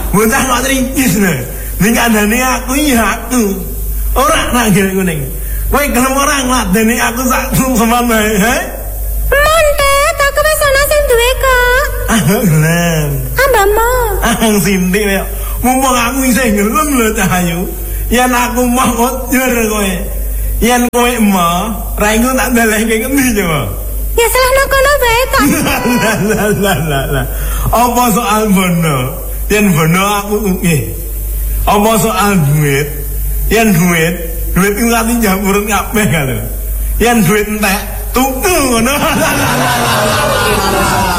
bocah kok ringkis lho. Ning kandhane aku ya aku. Ora nak ngene kuning. Kowe gelem ora ngladeni aku sak sampean wae, he? Montet, aku wis ana sing duwe kok. Gelem. Ambamo. Sinti ya. Mumpung aku isih gelem lho Cahayu. Yen aku mau njur kowe. Yen kowe mau, ra iku tak dalehke ngendi coba? Ya selahno kono bae to. Lah. Apa soal bono? Yen bono aku nggih. Apa soal duit? Yen duit iku nganti njamur kabeh kan lho. Yen duit entek tuku ngono.